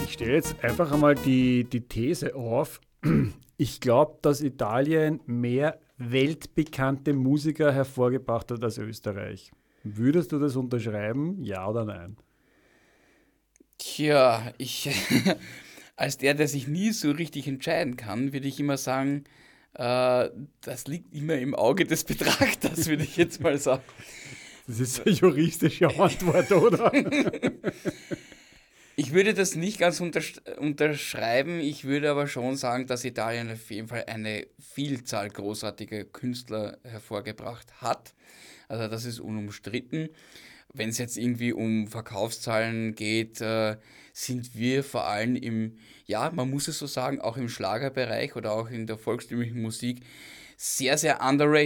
Ich stelle jetzt einfach einmal die These auf. Ich glaube, dass Italien mehr weltbekannte Musiker hervorgebracht hat als Österreich. Würdest du das unterschreiben? Ja oder nein? Tja, als der sich nie so richtig entscheiden kann, würde ich immer sagen, das liegt immer im Auge des Betrachters, würde ich jetzt mal sagen. Das ist eine juristische Antwort, oder? Ich würde das nicht ganz unterschreiben, ich würde aber schon sagen, dass Italien auf jeden Fall eine Vielzahl großartiger Künstler hervorgebracht hat. Also das ist unumstritten. Wenn es jetzt irgendwie um Verkaufszahlen geht, sind wir vor allem ja, man muss es so sagen, auch im Schlagerbereich oder auch in der volkstümlichen Musik sehr, sehr underrated.